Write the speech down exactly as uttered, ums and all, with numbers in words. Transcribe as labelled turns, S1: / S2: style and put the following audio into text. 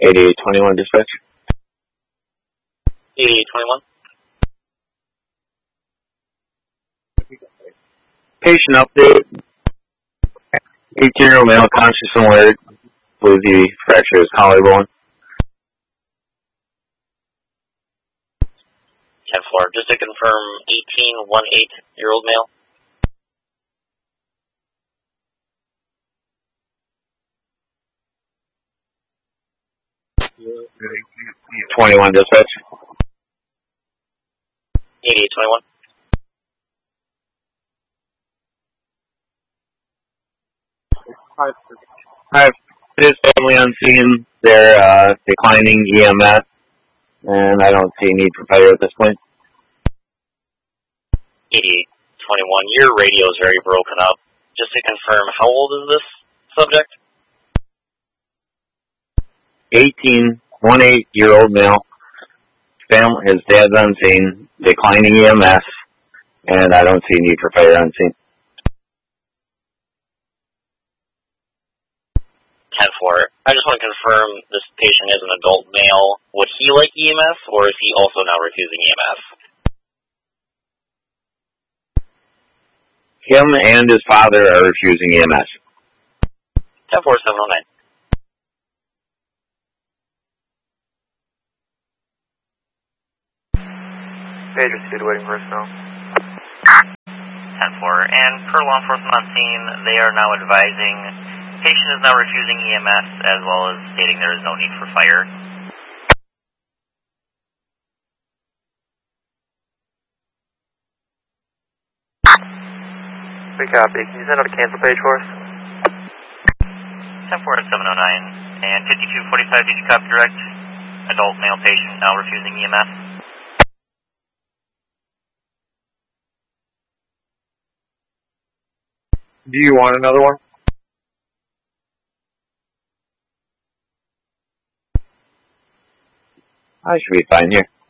S1: eighty-eight twenty-one dispatch.
S2: eighty-eight twenty-one.
S1: Patient update. eighteen-year-old male conscious and alert. Believes he fractured his collarbone.
S2: ten four. Just to confirm, eighteen, one eight-year-old male.
S1: twenty-one dispatch.
S2: eighty-eight twenty-one.
S1: I have his family on scene. They're uh, declining E M S, and I don't see a need for fire at this point.
S2: eighty-eight twenty-one. Your radio is very broken up. Just to confirm, how old is this subject?
S1: eighteen, one eight-year-old male. Family, his dad's on scene, declining E M S, and I don't see a need for fire on scene.
S2: ten four. I just want to confirm this patient is an adult male. Would he like E M S, or is he also now refusing E M S?
S1: Him and his father are refusing E M S.
S2: ten four seven oh nine.
S3: Pager Speed waiting personnel.
S2: ten four. And per law enforcement on scene, they are now advising patient is now refusing E M S, as well as stating there is no need for fire.
S3: We copy. Can you send out a cancel page for us?
S2: ten four seven oh nine. And fifty-two forty-five, did you copy direct? Adult male patient now refusing E M S.
S3: Do you want another one?
S1: I should be fine here.